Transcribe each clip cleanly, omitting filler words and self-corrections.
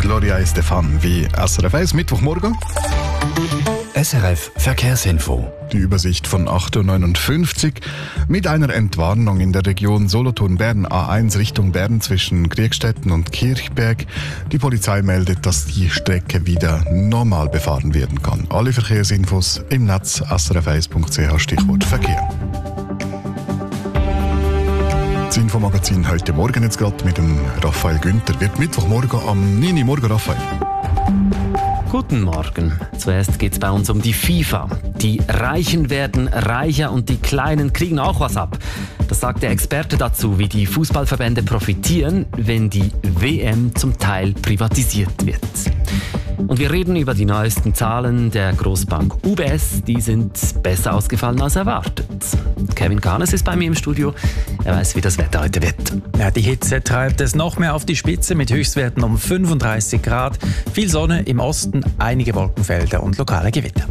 Gloria Estefan wie SRF 1 Mittwochmorgen. SRF Verkehrsinfo. Die Übersicht von 8.59 Uhr mit einer Entwarnung in der Region Solothurn-Bern A1 Richtung Bern zwischen Kriegstetten und Kirchberg. Die Polizei meldet, dass die Strecke wieder normal befahren werden kann. Alle Verkehrsinfos im Netz srf1.ch Stichwort Verkehr. Das Infomagazin heute Morgen jetzt gerade mit dem Raphael Günther. Wird Mittwochmorgen am 9 Uhr morgen, Raphael. Guten Morgen. Zuerst geht es bei uns um die FIFA. Die Reichen werden reicher und die Kleinen kriegen auch was ab. Das sagt der Experte dazu, wie die Fußballverbände profitieren, wenn die WM zum Teil privatisiert wird. Und wir reden über die neuesten Zahlen der Großbank UBS. Die sind besser ausgefallen als erwartet. Kevin Kahnes ist bei mir im Studio. Er weiß, wie das Wetter heute wird. Ja, die Hitze treibt es noch mehr auf die Spitze mit Höchstwerten um 35 Grad. Viel Sonne im Osten, einige Wolkenfelder und lokale Gewitter.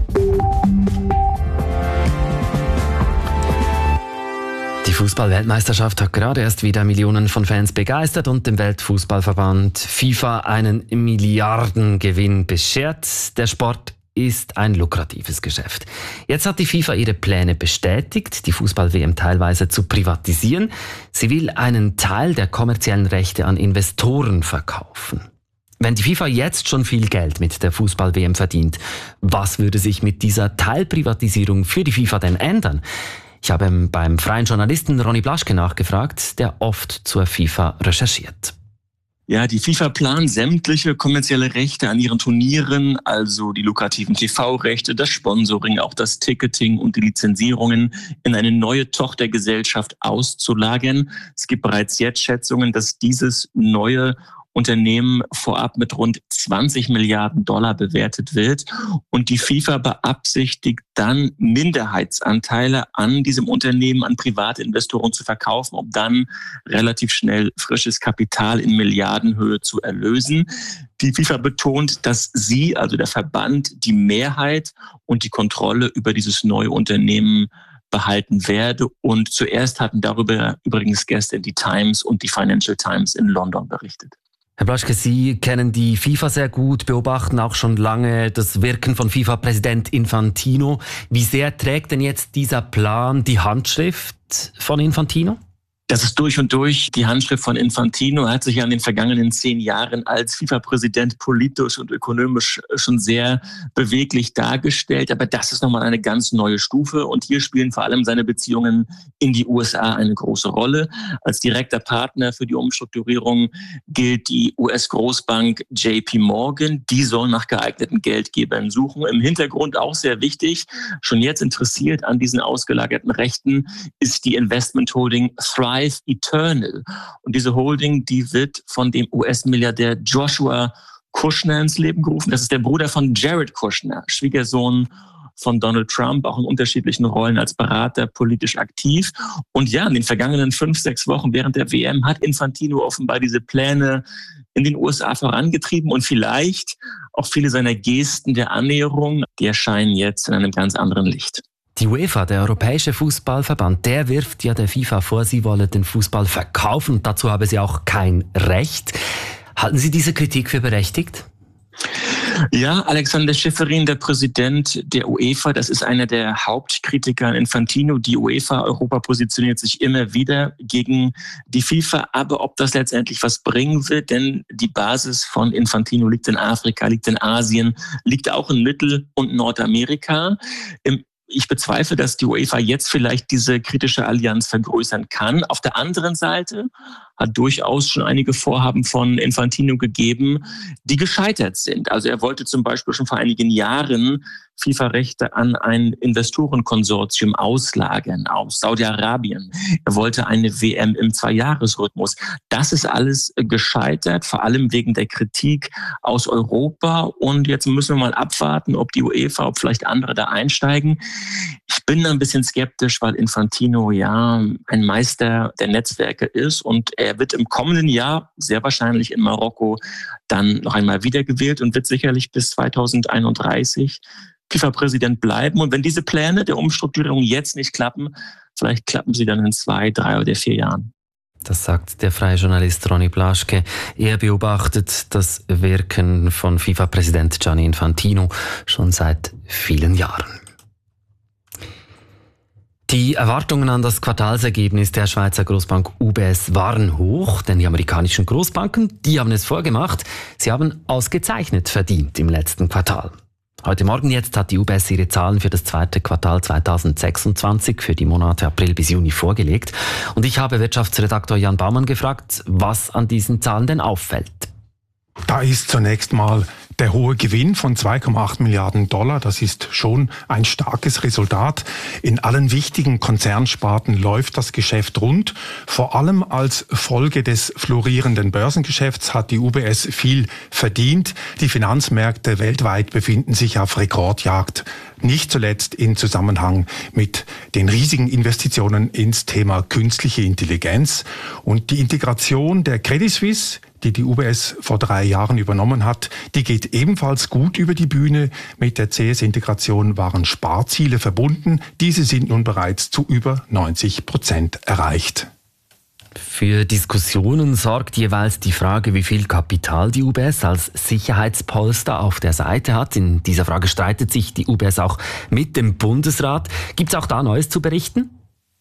Die Fußball-Weltmeisterschaft hat gerade erst wieder Millionen von Fans begeistert und dem Weltfußballverband FIFA einen Milliardengewinn beschert. Der Sport ist ein lukratives Geschäft. Jetzt hat die FIFA ihre Pläne bestätigt, die Fußball-WM teilweise zu privatisieren. Sie will einen Teil der kommerziellen Rechte an Investoren verkaufen. Wenn die FIFA jetzt schon viel Geld mit der Fußball-WM verdient, was würde sich mit dieser Teilprivatisierung für die FIFA denn ändern? Ich habe beim freien Journalisten Ronny Blaschke nachgefragt, der oft zur FIFA recherchiert. Ja, die FIFA plant sämtliche kommerzielle Rechte an ihren Turnieren, also die lukrativen TV-Rechte, das Sponsoring, auch das Ticketing und die Lizenzierungen in eine neue Tochtergesellschaft auszulagern. Es gibt bereits jetzt Schätzungen, dass dieses neue Unternehmen vorab mit rund 20 Milliarden Dollar bewertet wird. Und die FIFA beabsichtigt dann, Minderheitsanteile an diesem Unternehmen an private Investoren zu verkaufen, um dann relativ schnell frisches Kapital in Milliardenhöhe zu erlösen. Die FIFA betont, dass sie, also der Verband, die Mehrheit und die Kontrolle über dieses neue Unternehmen behalten werde. Und zuerst hatten darüber übrigens gestern die Times und die Financial Times in London berichtet. Herr Blaschke, Sie kennen die FIFA sehr gut, beobachten auch schon lange das Wirken von FIFA-Präsident Infantino. Wie sehr trägt denn jetzt dieser Plan die Handschrift von Infantino? Das ist durch und durch die Handschrift von Infantino. Er hat sich ja in den vergangenen 10 Jahren als FIFA-Präsident politisch und ökonomisch schon sehr beweglich dargestellt. Aber das ist nochmal eine ganz neue Stufe. Und hier spielen vor allem seine Beziehungen in die USA eine große Rolle. Als direkter Partner für die Umstrukturierung gilt die US-Großbank JP Morgan. Die soll nach geeigneten Geldgebern suchen. Im Hintergrund auch sehr wichtig, schon jetzt interessiert an diesen ausgelagerten Rechten, ist die Investment-Holding Thrive Eternal. Und diese Holding, die wird von dem US-Milliardär Joshua Kushner ins Leben gerufen. Das ist der Bruder von Jared Kushner, Schwiegersohn von Donald Trump, auch in unterschiedlichen Rollen als Berater politisch aktiv. Und ja, in den vergangenen 5-6 Wochen während der WM hat Infantino offenbar diese Pläne in den USA vorangetrieben und vielleicht auch viele seiner Gesten der Annäherung, die erscheinen jetzt in einem ganz anderen Licht. Die UEFA, der Europäische Fußballverband, der wirft ja der FIFA vor, sie wolle den Fußball verkaufen und dazu habe sie auch kein Recht. Halten Sie diese Kritik für berechtigt? Ja, Alexander Schäferin, der Präsident der UEFA, das ist einer der Hauptkritiker an Infantino. Die UEFA, Europa positioniert sich immer wieder gegen die FIFA. Aber ob das letztendlich was bringen wird, denn die Basis von Infantino liegt in Afrika, liegt in Asien, liegt auch in Mittel- und Nordamerika. Ich bezweifle, dass die UEFA jetzt vielleicht diese kritische Allianz vergrößern kann. Auf der anderen Seite hat durchaus schon einige Vorhaben von Infantino gegeben, die gescheitert sind. Also er wollte zum Beispiel schon vor einigen Jahren FIFA-Rechte an ein Investorenkonsortium auslagern aus Saudi-Arabien. Er wollte eine WM im 2-Jahres-Rhythmus. Das ist alles gescheitert, vor allem wegen der Kritik aus Europa. Und jetzt müssen wir mal abwarten, ob die UEFA, ob vielleicht andere da einsteigen. Ich bin ein bisschen skeptisch, weil Infantino ja ein Meister der Netzwerke ist und er wird im kommenden Jahr sehr wahrscheinlich in Marokko dann noch einmal wiedergewählt und wird sicherlich bis 2031 FIFA-Präsident bleiben. Und wenn diese Pläne der Umstrukturierung jetzt nicht klappen, vielleicht klappen sie dann in 2, 3 oder 4 Jahren. Das sagt der freie Journalist Ronny Blaschke. Er beobachtet das Wirken von FIFA-Präsident Gianni Infantino schon seit vielen Jahren. Die Erwartungen an das Quartalsergebnis der Schweizer Großbank UBS waren hoch, denn die amerikanischen Großbanken, die haben es vorgemacht. Sie haben ausgezeichnet verdient im letzten Quartal. Heute Morgen jetzt hat die UBS ihre Zahlen für das zweite Quartal 2026 für die Monate April bis Juni vorgelegt. Und ich habe Wirtschaftsredaktor Jan Baumann gefragt, was an diesen Zahlen denn auffällt. Da ist zunächst mal der hohe Gewinn von 2,8 Milliarden $. Das ist schon ein starkes Resultat. In allen wichtigen Konzernsparten läuft das Geschäft rund. Vor allem als Folge des florierenden Börsengeschäfts hat die UBS viel verdient. Die Finanzmärkte weltweit befinden sich auf Rekordjagd. Nicht zuletzt in Zusammenhang mit den riesigen Investitionen ins Thema künstliche Intelligenz. Und die Integration der Credit Suisse, die UBS vor 3 Jahren übernommen hat, die geht ebenfalls gut über die Bühne. Mit der CS-Integration waren Sparziele verbunden. Diese sind nun bereits zu über 90% erreicht. Für Diskussionen sorgt jeweils die Frage, wie viel Kapital die UBS als Sicherheitspolster auf der Seite hat. In dieser Frage streitet sich die UBS auch mit dem Bundesrat. Gibt es auch da Neues zu berichten?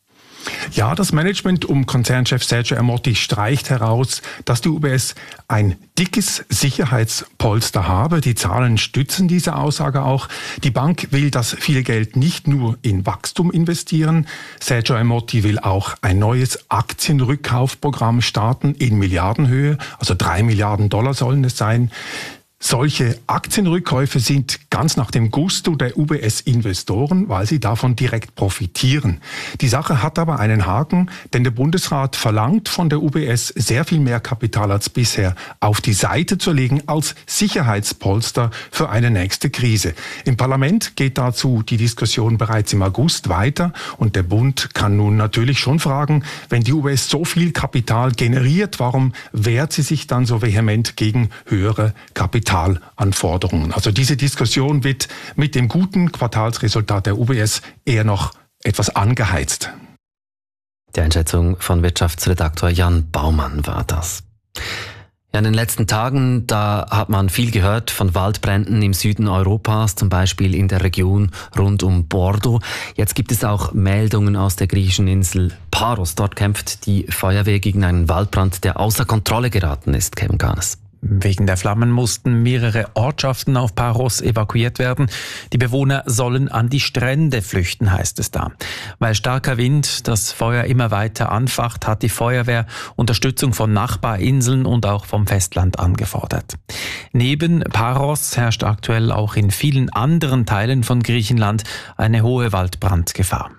Ja, das Management um Konzernchef Sergio Ermotti streicht heraus, dass die UBS ein dickes Sicherheitspolster habe. Die Zahlen stützen diese Aussage auch. Die Bank will das viele Geld nicht nur in Wachstum investieren. Sergio Ermotti will auch ein neues Aktienrückkaufprogramm starten in Milliardenhöhe. Also 3 Milliarden $ sollen es sein. Solche Aktienrückkäufe sind ganz nach dem Gusto der UBS-Investoren, weil sie davon direkt profitieren. Die Sache hat aber einen Haken, denn der Bundesrat verlangt von der UBS sehr viel mehr Kapital als bisher auf die Seite zu legen als Sicherheitspolster für eine nächste Krise. Im Parlament geht dazu die Diskussion bereits im August weiter und der Bund kann nun natürlich schon fragen, wenn die UBS so viel Kapital generiert, warum wehrt sie sich dann so vehement gegen höhere Kapitalanforderungen? Also diese Diskussion wird mit dem guten Quartalsresultat der UBS eher noch etwas angeheizt. Die Einschätzung von Wirtschaftsredaktor Jan Baumann war das. Ja, in den letzten Tagen, da hat man viel gehört von Waldbränden im Süden Europas, zum Beispiel in der Region rund um Bordeaux. Jetzt gibt es auch Meldungen aus der griechischen Insel Paros. Dort kämpft die Feuerwehr gegen einen Waldbrand, der außer Kontrolle geraten ist, Kevin Kahnes. Wegen der Flammen mussten mehrere Ortschaften auf Paros evakuiert werden. Die Bewohner sollen an die Strände flüchten, heißt es da. Weil starker Wind das Feuer immer weiter anfacht, hat die Feuerwehr Unterstützung von Nachbarinseln und auch vom Festland angefordert. Neben Paros herrscht aktuell auch in vielen anderen Teilen von Griechenland eine hohe Waldbrandgefahr.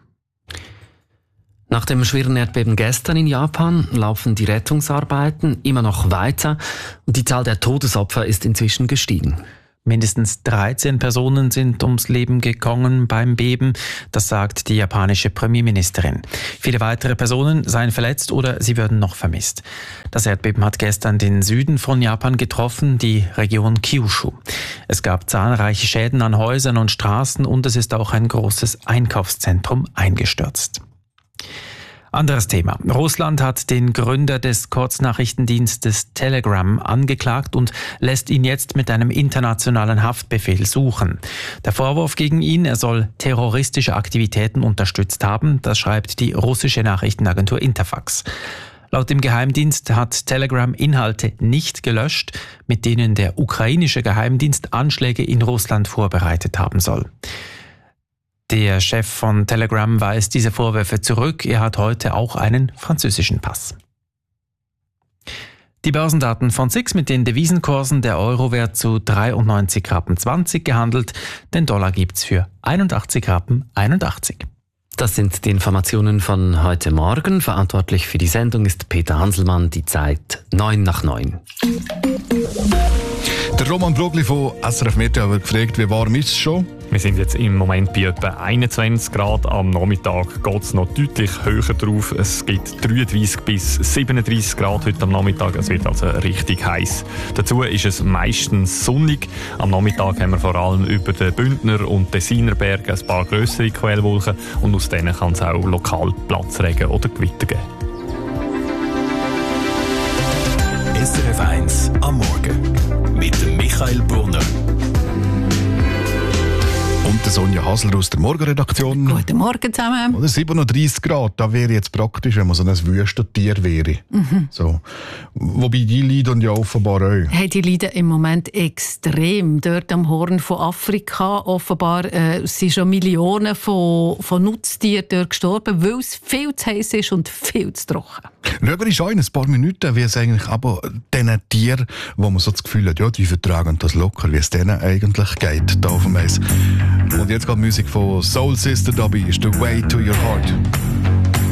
Nach dem schweren Erdbeben gestern in Japan laufen die Rettungsarbeiten immer noch weiter und die Zahl der Todesopfer ist inzwischen gestiegen. Mindestens 13 Personen sind ums Leben gekommen beim Beben, das sagt die japanische Premierministerin. Viele weitere Personen seien verletzt oder sie würden noch vermisst. Das Erdbeben hat gestern den Süden von Japan getroffen, die Region Kyushu. Es gab zahlreiche Schäden an Häusern und Straßen und es ist auch ein großes Einkaufszentrum eingestürzt. Anderes Thema. Russland hat den Gründer des Kurznachrichtendienstes Telegram angeklagt und lässt ihn jetzt mit einem internationalen Haftbefehl suchen. Der Vorwurf gegen ihn, er soll terroristische Aktivitäten unterstützt haben, das schreibt die russische Nachrichtenagentur Interfax. Laut dem Geheimdienst hat Telegram Inhalte nicht gelöscht, mit denen der ukrainische Geheimdienst Anschläge in Russland vorbereitet haben soll. Der Chef von Telegram weist diese Vorwürfe zurück. Er hat heute auch einen französischen Pass. Die Börsendaten von SIX mit den Devisenkursen. Der Euro wird zu 93,20 Rappen gehandelt. Den Dollar gibt's für 81,81 Rappen. Das sind die Informationen von heute Morgen. Verantwortlich für die Sendung ist Peter Hanselmann. Die Zeit 8:09. Der Roman Brogli von SRF Meteo wird gefragt, wie warm ist es schon? Wir sind jetzt im Moment bei etwa 21 Grad. Am Nachmittag geht es noch deutlich höher drauf. Es gibt 33 bis 37 Grad heute am Nachmittag. Es wird also richtig heiß. Dazu ist es meistens sonnig. Am Nachmittag haben wir vor allem über den Bündner und Tessiner Bergen ein paar grössere Quellwolken und aus denen kann es auch lokal Platzregen oder Gewitter geben. SRF 1 am Morgen mit dem Michael Brunner. Und der Sonja Hasler aus der Morgenredaktion. Guten Morgen zusammen. Oder 37 Grad, da wäre jetzt praktisch, wenn man so ein Wüstentier wäre. So. Wobei die leiden ja offenbar auch. Hey, die leiden im Moment extrem. Dort am Horn von Afrika offenbar sind schon Millionen von Nutztieren dort gestorben, weil es viel zu heiß ist und viel zu trocken. Schauen wir schon in ein paar Minuten, wie es eigentlich aber diesen Tieren, wo man so das Gefühl hat, ja, die vertragen das locker, wie es denen eigentlich geht, da auf dem Eis. Und jetzt geht Musik von Soul Sister Dobby, ist The Way to Your Heart.